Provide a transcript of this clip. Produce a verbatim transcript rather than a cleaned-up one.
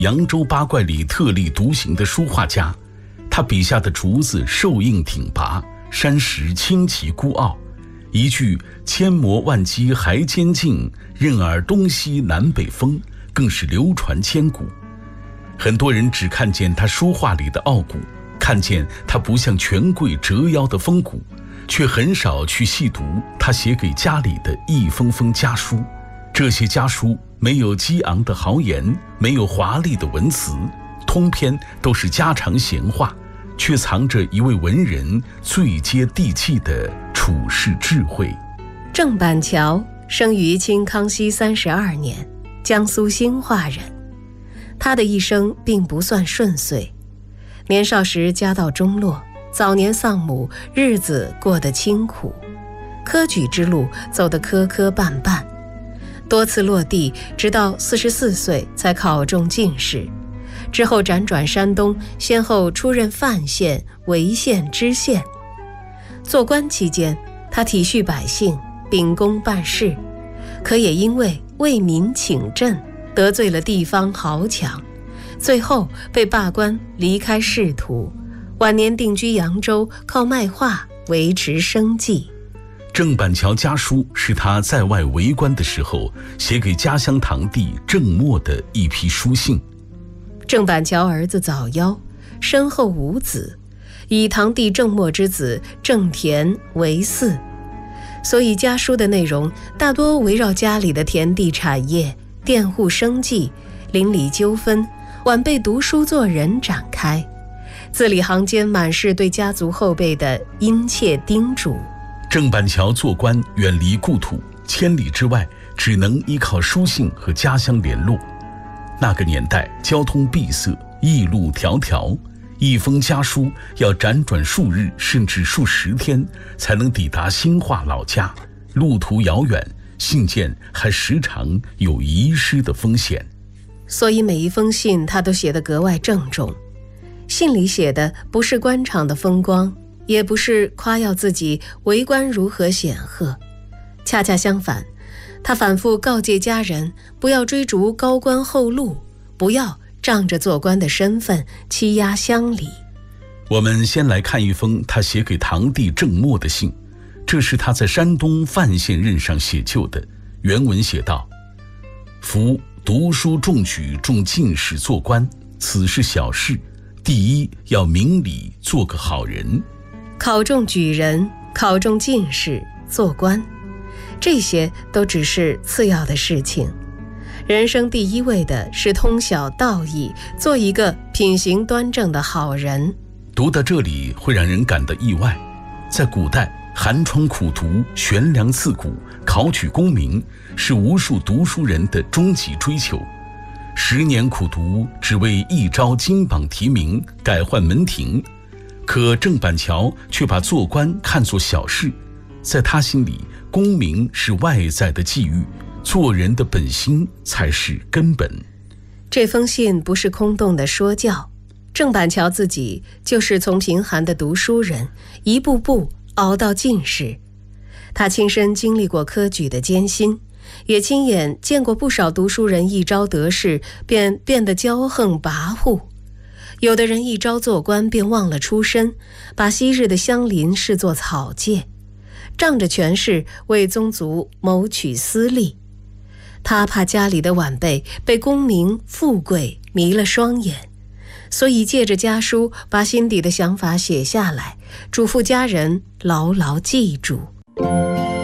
扬州八怪里特立独行的书画家，他笔下的竹子瘦硬挺拔，山石清奇孤傲，一句千磨万击还坚劲，任尔东西南北风，更是流传千古。很多人只看见他书画里的傲骨，看见他不向权贵折腰的风骨，却很少去细读他写给家里的一封封家书。这些家书没有激昂的豪言，没有华丽的文辞，通篇都是家常闲话，却藏着一位文人最接地气的处世智慧。 郑板桥生于清康熙三十二年，江苏兴化人。他的一生并不算顺遂，年少时家道中落，早年丧母，日子过得清苦，科举之路走得磕磕绊绊，多次落地，直到四十四岁才考中进士。之后辗转山东，先后出任范县、潍县知县。做官期间，他体恤百姓，秉公办事，可也因为为民请赈，得罪了地方豪强，最后被罢官，离开仕途。晚年定居扬州，靠卖画维持生计。 郑板桥家书是他在外为官的时候写给家乡堂弟郑默的一批书信。 郑板桥儿子早夭，身后无子，以堂弟郑默之子郑田为嗣，所以家书的内容大多围绕家里的田地产业、佃户生计、邻里纠纷、晚辈读书做人展开，字里行间满是对家族后辈的殷切叮嘱。 郑板桥做官远离故土，千里之外只能依靠书信和家乡联络。那个年代交通闭塞，驿路迢迢，一封家书要辗转数日甚至数十天才能抵达兴化老家，路途遥远，信件还时常有遗失的风险。 所以每一封信他都写得格外郑重，信里写的不是官场的风光，也不是夸耀自己为官如何显赫，恰恰相反，他反复告诫家人不要追逐高官厚禄，不要仗着做官的身份欺压乡里。 我们先来看一封他写给堂弟郑默的信，这是他在山东范县任上写就的。原文写道：夫读书中举中进士做官，此是小事，第一要明理，做个好人。 考中举人，考中进士，做官，这些都只是次要的事情。人生第一位的是通晓道义，做一个品行端正的好人。 读到这里会让人感到意外，在古代寒窗苦读，悬梁刺股，考取功名是无数读书人的终极追求。十年苦读只为一朝金榜题名，改换门庭。可郑板桥却把做官看作小事，在他心里，功名是外在的际遇，做人的本心才是根本。 这封信不是空洞的说教，郑板桥自己就是从贫寒的读书人一步步熬到进士。他亲身经历过科举的艰辛，也亲眼见过不少读书人一朝得势便变得骄横跋扈，有的人一朝做官便忘了出身，把昔日的乡邻视作草芥，仗着权势为宗族谋取私利。他怕家里的晚辈被功名富贵迷了双眼，所以借着家书把心底的想法写下来，嘱咐家人牢牢记住。